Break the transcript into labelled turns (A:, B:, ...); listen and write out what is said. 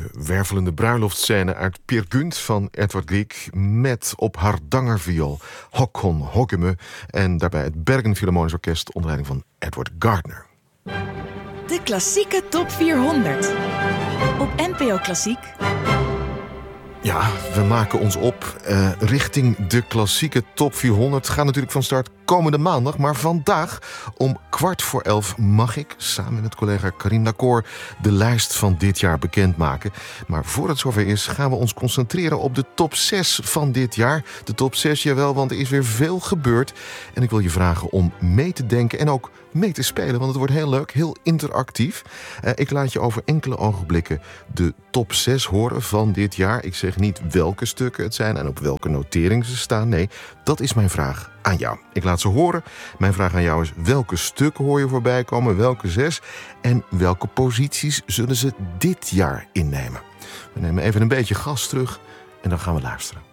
A: wervelende bruiloftscène uit Peer Gynt van Edvard Grieg met op hardangerviool Håkon Hoggeme en daarbij het Bergen Philharmonisch Orkest onder leiding van Edward Gardner.
B: De klassieke top 400 op NPO Klassiek.
A: Ja, we maken ons op richting de klassieke top 400. Gaat natuurlijk van start komende maandag. Maar vandaag om 11:15 mag ik samen met collega Karin Dacour de lijst van dit jaar bekendmaken. Maar voor het zover is, gaan we ons concentreren op de top 6 van dit jaar. De top 6, jawel, want er is weer veel gebeurd. En ik wil je vragen om mee te denken en ook mee te spelen, want het wordt heel leuk, heel interactief. Ik laat je over enkele ogenblikken de top 6 horen van dit jaar. Ik zeg niet welke stukken het zijn en op welke notering ze staan. Nee, dat is mijn vraag aan jou. Ik laat ze horen. Mijn vraag aan jou is: welke stukken hoor je voorbij komen? Welke 6? En welke posities zullen ze dit jaar innemen? We nemen even een beetje gas terug en dan gaan we luisteren.